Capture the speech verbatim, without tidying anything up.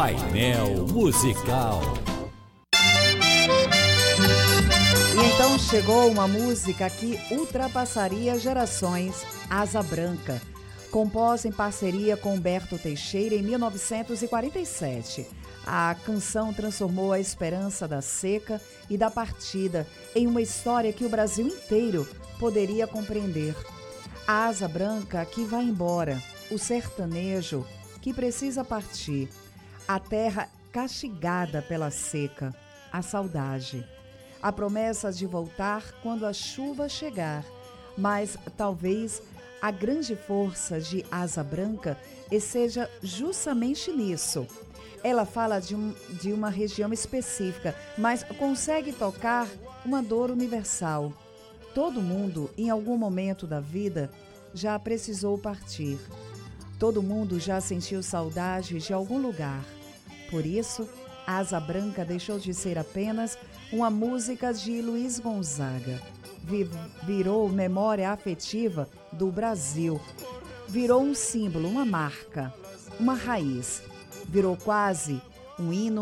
Painel Musical. E então chegou uma música que ultrapassaria gerações, Asa Branca, composta em parceria com Humberto Teixeira em mil novecentos e quarenta e sete. A canção transformou a esperança da seca e da partida em uma história que o Brasil inteiro poderia compreender. A asa branca que vai embora, o sertanejo que precisa partir, a terra castigada pela seca, a saudade, a promessa de voltar quando a chuva chegar, mas talvez a grande força de Asa Branca esteja justamente nisso. Ela fala de, um, de uma região específica, mas consegue tocar uma dor universal. Todo mundo, em algum momento da vida, já precisou partir. Todo mundo já sentiu saudade de algum lugar. Por isso, Asa Branca deixou de ser apenas uma música de Luiz Gonzaga. Virou memória afetiva do Brasil. Virou um símbolo, uma marca, uma raiz. Virou quase um hino